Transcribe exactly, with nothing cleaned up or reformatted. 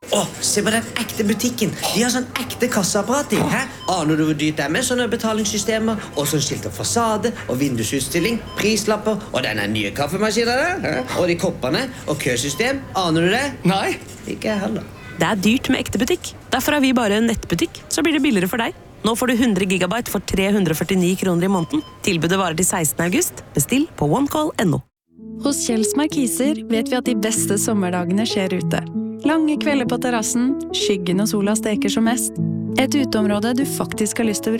Åh, se på den ekte butikken. De har sånn ekte kasseapparat i. Hæ? Aner du hvor dyrt det er med sånne betalingssystemer? Og sånn skilt av fasade og vindusutstilling, prislapper og denne nye kaffemaskinen der. Hæ? Og de koppene og køsystem. Aner du det? Nei. Ikke jeg heller. Det er dyrt med ekte butikk. Derfor har vi bare en nettbutikk, så blir det billigere for deg. Nå får du hundre gigabyte for tre hundre og førtini kroner i måneden. Tilbudet varer til sekstende august. Bestill på onecall punktum no. Hos Kjells Markiser vet vi at de beste sommerdagene skjer ute. Lange kvelder på terrassen, skyggen og sola steker som mest. Et uteområde du faktisk har lyst til å